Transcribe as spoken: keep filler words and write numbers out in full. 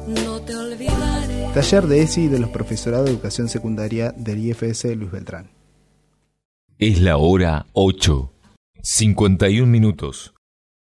no te olvidaré. Taller de E S I de los profesorados de educación secundaria del I F S Luis Beltrán. Es la hora ocho, cincuenta y un minutos.